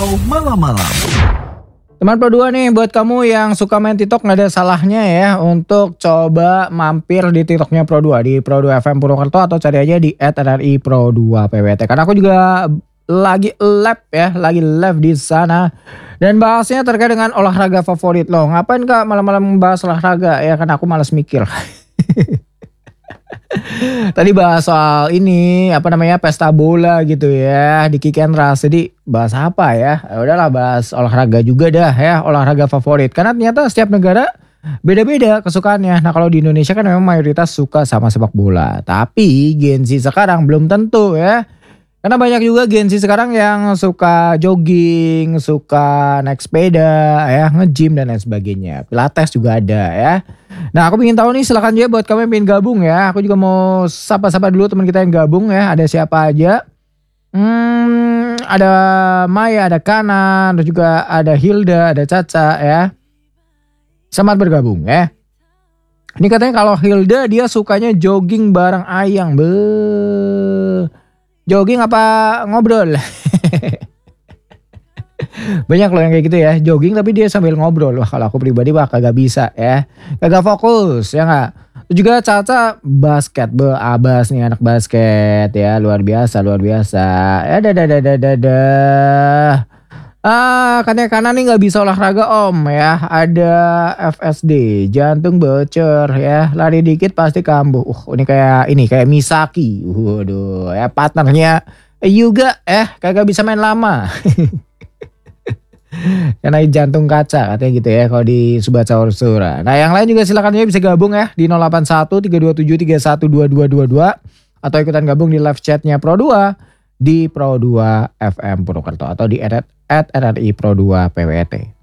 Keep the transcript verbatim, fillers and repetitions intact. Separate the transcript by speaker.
Speaker 1: Malam-malam.
Speaker 2: Teman Pro dua nih, buat kamu yang suka main TikTok gak ada salahnya ya untuk coba mampir di TikToknya Pro dua di Pro dua F M Purwokerto atau cari aja di et r r i pro dua p w t. Karena aku juga lagi live ya, lagi live di sana dan bahasnya terkait dengan olahraga favorit lo. Ngapain Kak malam-malam bahas olahraga ya, kan aku malas mikir. Tadi bahas soal ini apa namanya pesta bola gitu ya di Kick and Rush. Jadi bahas apa ya? Ya udahlah bahas olahraga juga dah ya, olahraga favorit. Karena ternyata setiap negara beda-beda kesukaannya. Nah kalau di Indonesia kan memang mayoritas suka sama sepak bola. Tapi Gen Z sekarang belum tentu ya. Karena banyak juga Gen Z sekarang yang suka jogging, suka naik sepeda, ya nge-gym dan lain sebagainya. Pilates juga ada ya. Nah aku ingin tahu nih, silakan juga buat kamu yang pengen gabung ya. Aku juga mau sapa-sapa dulu teman kita yang gabung ya. Ada siapa aja? Hmm, ada Maya, ada Kanan, terus juga ada Hilda, ada Caca ya. Selamat bergabung ya. Ini katanya kalau Hilda dia sukanya jogging bareng Ayang. Be. Jogging apa ngobrol? Banyak loh yang kayak gitu ya, jogging tapi dia sambil ngobrol. Wah kalau aku pribadi wah kagak bisa ya, kagak fokus ya nggak. Juga Caca basket, be abas nih anak basket ya, luar biasa luar biasa. Ya dadah dadah dadah. Ah katanya Kanan nih nggak bisa olahraga om ya, ada F S D jantung bocor ya, lari dikit pasti kambuh. Uh ini kayak ini kayak Misaki, waduh ya partnernya juga eh kagak bisa main lama. Karena jantung kaca katanya gitu ya kalau di Subatsa Orsura. Nah yang lain juga silakan ya bisa gabung ya di nol delapan satu tiga dua tujuh tiga satu dua dua dua dua atau ikutan gabung di live chatnya Pro dua di Pro dua F M Purwokerto atau di et r r i pro dua p w t.